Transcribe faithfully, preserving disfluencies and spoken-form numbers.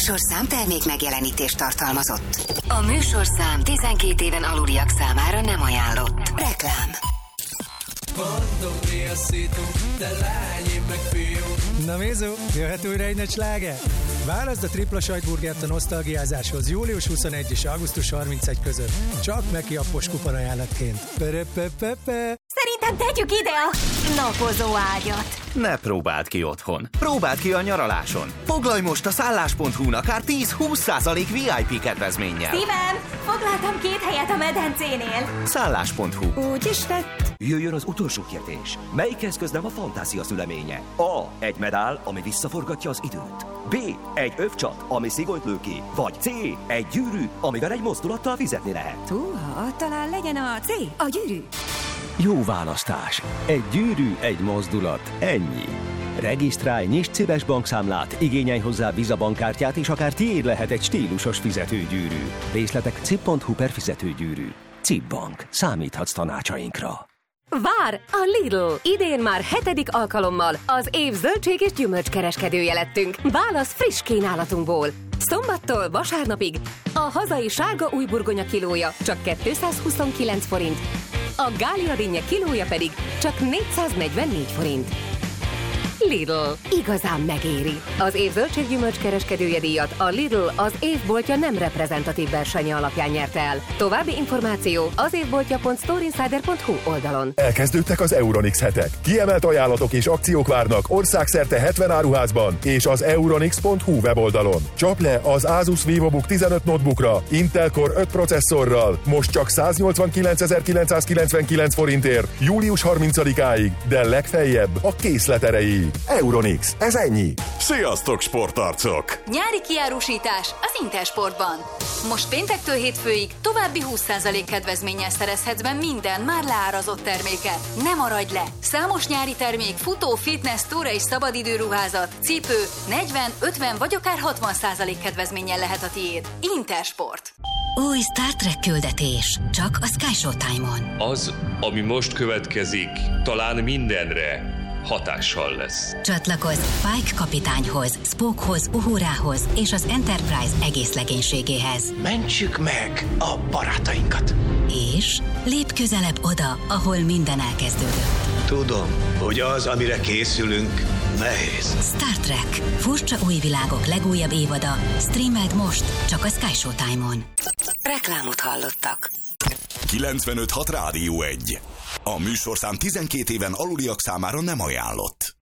műsorszám termék megjelenítést tartalmazott. A műsorszám tizenkét éven aluliak számára nem ajánlott. Reklám. Na Mézó, jöhet újra egy nagy sláger? Válaszd a tripla sajtburgert a nosztalgiázáshoz július huszonegyedike és augusztus harmincegyedike között. Csak Meki appos kuponajánlatként. Perepepepe. Szerintem tegyük ide a napozó ágyat. Ne próbáld ki otthon. Próbáld ki a nyaraláson. Foglalj most a szállás pont hu-n akár tíz-húsz százalék vé i pé kedvezménnyel. Szívem, foglaltam két helyet a medencénél. szállás pont hu. Úgy is lett. Jöjjön az utolsó kérdés. Melyik eszköz nem a fantázia szüleménye? A. Egy medál, ami visszaforgatja az időt. B. Egy övcsat, ami szigonyt lő ki. Vagy C. Egy gyűrű, amivel egy mozdulattal fizetni lehet. Húha, talán legyen a C, a gyűrű. Jó választás. Egy gyűrű, egy mozdulat. Ennyi. Regisztrálj, nyisd Cibes bankszámlát, igényelj hozzá Visa bankkártyát, és akár tiéd lehet egy stílusos fizetőgyűrű. Részletek cib pont hu per fizetőgyűrű. Cib Bank. Számíthatsz tanácsainkra. Vár! A Lidl! Idén már hetedik alkalommal az év zöldség és gyümölcs kereskedője lettünk. Válasz friss kínálatunkból. Szombattól vasárnapig a hazai sárga új burgonya kilója csak kétszázhuszonkilenc forint, a gália dinnye kilója pedig csak négyszáznegyvennégy forint. Lidl. Igazán megéri. Az év zöldséggyümölcs kereskedője díjat a Lidl az évboltja nem reprezentatív versenye alapján nyerte el. További információ az évboltja pont storeinsider pont hu oldalon. Elkezdődtek az Euronix hetek. Kiemelt ajánlatok és akciók várnak országszerte hetven áruházban és az euronix pont hu weboldalon. Csap le az Asus VivoBook tizenöt notebookra Intel Core öt processzorral most csak száznyolcvankilencezer-kilencszázkilencvenkilenc forintért július harmincadikáig, de legfeljebb a készlet erejéig. Euronix, ez ennyi. Sziasztok, sportarcok! Nyári kiárusítás az Intersportban. Most péntektől hétfőig további húsz százalék kedvezménnyel szerezhetsz be minden már leárazott terméket. Ne maradj le! Számos nyári termék, futó, fitness, túra és szabadidőruházat, cipő, negyven, ötven vagy akár hatvan százalék kedvezménnyel lehet a tiéd. Intersport. Új Star Trek küldetés. Csak a Sky Showtime-on. Az, ami most következik, talán mindenre hatással lesz. Csatlakozz Pike kapitányhoz, Spockhoz, Uhurához és az Enterprise egész legénységéhez. Mentsük meg a barátainkat. És lépj közelebb oda, ahol minden elkezdődött. Tudom, hogy az, amire készülünk, nehéz. Star Trek. Furcsa új világok legújabb évada. Streameld most, csak a Sky Showtime-on. Reklámot hallottak. kilencvenöt hat Rádió egy. A műsorszám tizenkét éven aluliak számára nem ajánlott.